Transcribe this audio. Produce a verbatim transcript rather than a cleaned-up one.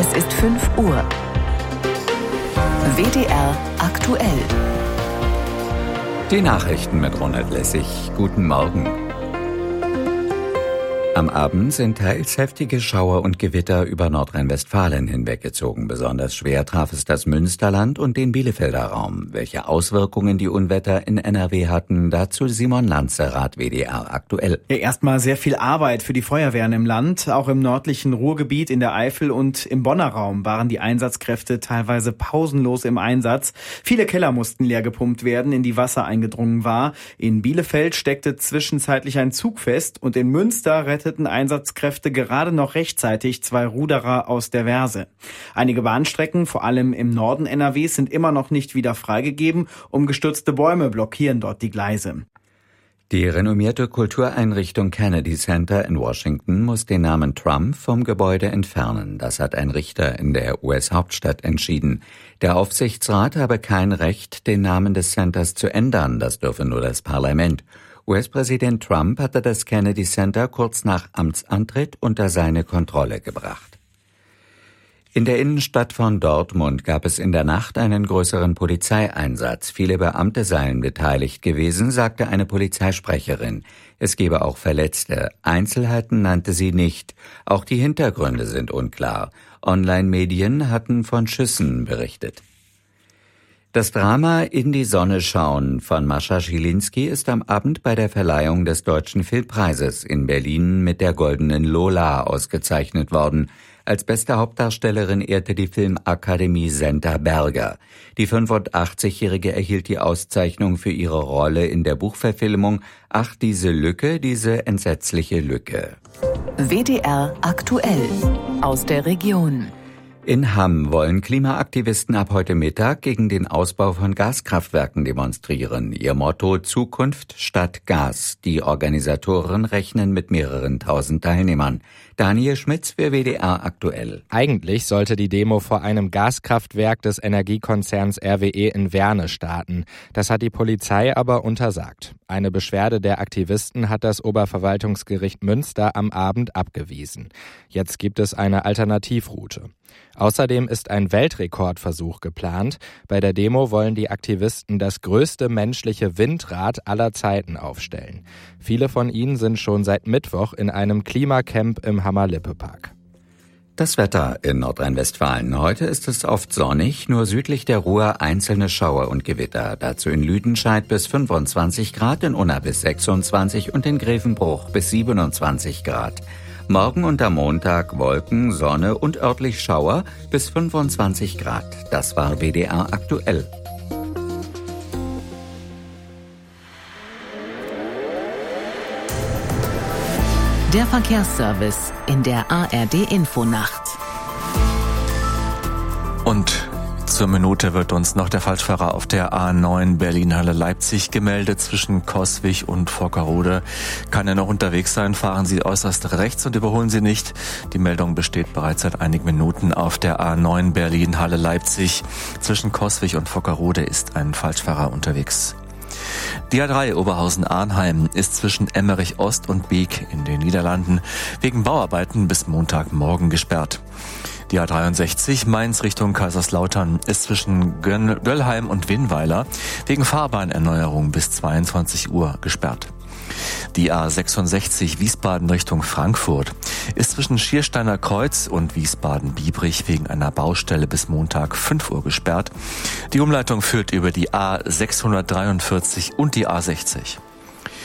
Es ist fünf Uhr. W D R aktuell. Die Nachrichten mit Ronald Lessig. Guten Morgen. Am Abend sind teils heftige Schauer und Gewitter über Nordrhein-Westfalen hinweggezogen. Besonders schwer traf es das Münsterland und den Bielefelder Raum. Welche Auswirkungen die Unwetter in N R W hatten, dazu Simon Lanzerath, W D R aktuell. Ja, erstmal sehr viel Arbeit für die Feuerwehren im Land. Auch im nördlichen Ruhrgebiet, in der Eifel und im Bonner Raum waren die Einsatzkräfte teilweise pausenlos im Einsatz. Viele Keller mussten leer gepumpt werden, in die Wasser eingedrungen war. In Bielefeld steckte zwischenzeitlich ein Zug fest und in Münster retteten Einsatzkräfte gerade noch rechtzeitig zwei Ruderer aus der Verse. Einige Bahnstrecken, vor allem im Norden N R Ws, sind immer noch nicht wieder freigegeben. Umgestürzte Bäume blockieren dort die Gleise. Die renommierte Kultureinrichtung Kennedy Center in Washington muss den Namen Trump vom Gebäude entfernen. Das hat ein Richter in der U S-Hauptstadt entschieden. Der Aufsichtsrat habe kein Recht, den Namen des Centers zu ändern. Das dürfe nur das Parlament. U S-Präsident Trump hatte das Kennedy Center kurz nach Amtsantritt unter seine Kontrolle gebracht. In der Innenstadt von Dortmund gab es in der Nacht einen größeren Polizeieinsatz. Viele Beamte seien beteiligt gewesen, sagte eine Polizeisprecherin. Es gebe auch Verletzte. Einzelheiten nannte sie nicht. Auch die Hintergründe sind unklar. Online-Medien hatten von Schüssen berichtet. Das Drama In die Sonne schauen von Mascha Schilinski ist am Abend bei der Verleihung des Deutschen Filmpreises in Berlin mit der Goldenen Lola ausgezeichnet worden. Als beste Hauptdarstellerin ehrte die Filmakademie Senta Berger. Die fünfundachtzigjährige erhielt die Auszeichnung für ihre Rolle in der Buchverfilmung Ach, diese Lücke, diese entsetzliche Lücke. W D R aktuell aus der Region. In Hamm wollen Klimaaktivisten ab heute Mittag gegen den Ausbau von Gaskraftwerken demonstrieren. Ihr Motto Zukunft statt Gas. Die Organisatoren rechnen mit mehreren tausend Teilnehmern. Daniel Schmitz für W D R aktuell. Eigentlich sollte die Demo vor einem Gaskraftwerk des Energiekonzerns R W E in Werne starten. Das hat die Polizei aber untersagt. Eine Beschwerde der Aktivisten hat das Oberverwaltungsgericht Münster am Abend abgewiesen. Jetzt gibt es eine Alternativroute. Außerdem ist ein Weltrekordversuch geplant. Bei der Demo wollen die Aktivisten das größte menschliche Windrad aller Zeiten aufstellen. Viele von ihnen sind schon seit Mittwoch in einem Klimacamp im Hammer-Lippe-Park. Das Wetter in Nordrhein-Westfalen. Heute ist es oft sonnig, nur südlich der Ruhr einzelne Schauer und Gewitter. Dazu in Lüdenscheid bis fünfundzwanzig Grad, in Unna bis sechsundzwanzig und in Grevenbruch bis siebenundzwanzig Grad. Morgen und am Montag Wolken, Sonne und örtlich Schauer bis fünfundzwanzig Grad. Das war W D R aktuell. Der Verkehrsservice in der A R D-Infonacht. Und zur Minute wird uns noch der Falschfahrer auf der A neun Berlin-Halle-Leipzig gemeldet. Zwischen Coswig und Vockerode kann er noch unterwegs sein. Fahren Sie äußerst rechts und überholen Sie nicht. Die Meldung besteht bereits seit einigen Minuten auf der A neun Berlin-Halle-Leipzig. Zwischen Coswig und Vockerode ist ein Falschfahrer unterwegs. Die A drei Oberhausen-Arnheim ist zwischen Emmerich Ost und Beek in den Niederlanden wegen Bauarbeiten bis Montagmorgen gesperrt. Die A dreiundsechzig Mainz Richtung Kaiserslautern ist zwischen Göllheim und Winnweiler wegen Fahrbahnerneuerung bis zweiundzwanzig Uhr gesperrt. Die A sechsundsechzig Wiesbaden Richtung Frankfurt ist zwischen Schiersteiner Kreuz und Wiesbaden-Biebrich wegen einer Baustelle bis Montag fünf Uhr gesperrt. Die Umleitung führt über die A sechshundertdreiundvierzig und die A sechzig.